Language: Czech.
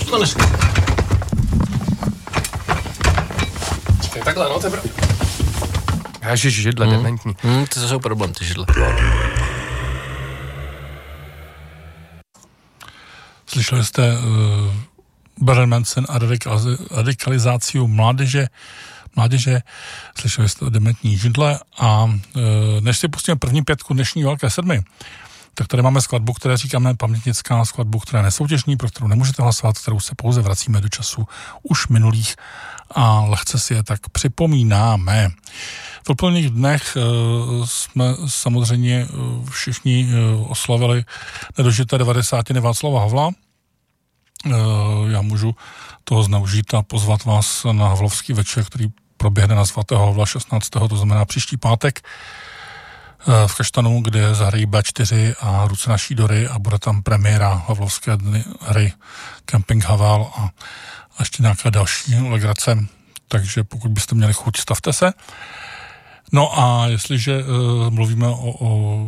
to dneska. Čekaj, takhle, no, tebe. Ježiš, židle, dementní. To jsou problém, ty židle. Slyšeli jste Marilyn Manson a radikalizáciu mládeže, slyšeli jste dementní židle a než si pustíme první pětku dnešní Velké sedmi, tak tady máme skladbu, které říkáme pamětnická, skladbu, která je nesoutěžní, pro kterou nemůžete hlasovat, kterou se pouze vracíme do času už minulých a lehce si je tak připomínáme. V úplných dnech jsme samozřejmě všichni oslavili nedožité 90. Václava Havla. Já můžu toho zneužít a pozvat vás na Havlovský večer, který proběhne na svatého Havla 16. to znamená příští pátek v Kaštanu, kde zahrají B4 a Ruce naší Dory a bude tam premiéra Havlovské dny hry Camping Havel a ještě nějaká další legrace, takže pokud byste měli chuť, stavte se. No a jestliže mluvíme o